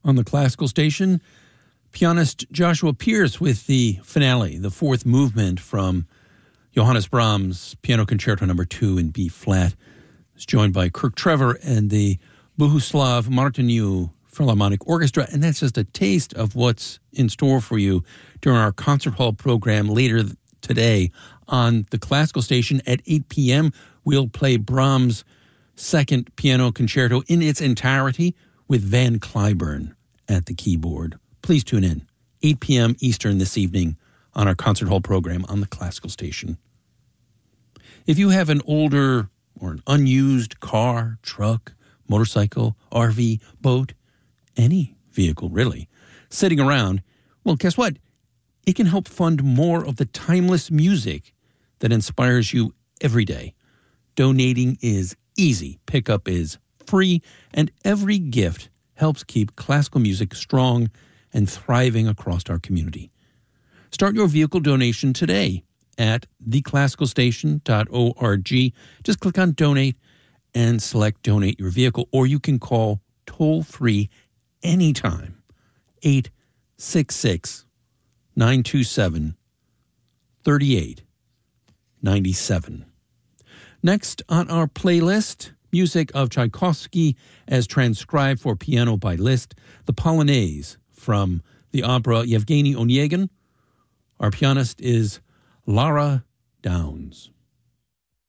On the classical station, pianist Joshua Pierce with the finale, the fourth movement from Johannes Brahms' Piano Concerto No. 2 in B-flat. It's joined by Kirk Trevor and the Bohuslav Martiniu Philharmonic Orchestra, and that's just a taste of what's in store for you during our concert hall program later today on the classical station at 8 p.m. We'll play Brahms' second piano concerto in its entirety with Van Cliburn at the keyboard. Please tune in, 8 p.m. Eastern this evening on our concert hall program on the classical station. If you have an older or an unused car, truck, motorcycle, RV, boat, any vehicle really, sitting around, well, guess what? It can help fund more of the timeless music that inspires you every day. Donating is easy, pickup is free, and every gift helps keep classical music strong and thriving across our community. Start your vehicle donation today at theclassicalstation.org. Just click on Donate and select Donate Your Vehicle, or you can call toll-free anytime, 866-927-3897. Next on our playlist, music of Tchaikovsky as transcribed for piano by Liszt, the Polonaise from the opera Yevgeny Onegin. Our pianist is Lara Downs.